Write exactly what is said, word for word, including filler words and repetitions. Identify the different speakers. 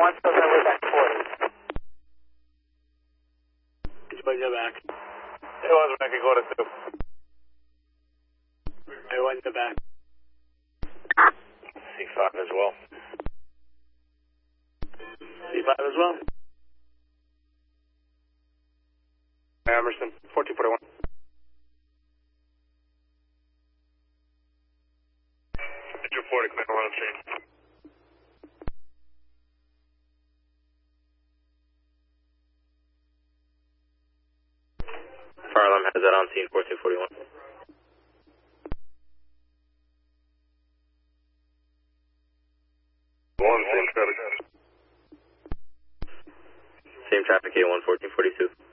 Speaker 1: one still over back forty.
Speaker 2: Everybody go back.
Speaker 3: Hey, one's back, go to two.
Speaker 2: Everyone go back.
Speaker 3: C five as well.
Speaker 2: C five as well.
Speaker 3: Emerson, fourteen forty-one. two forty, clear one chain.
Speaker 4: Fire alarm has that on scene, fourteen forty-one.
Speaker 3: One, same traffic.
Speaker 4: Same traffic, A one, fourteen forty-two.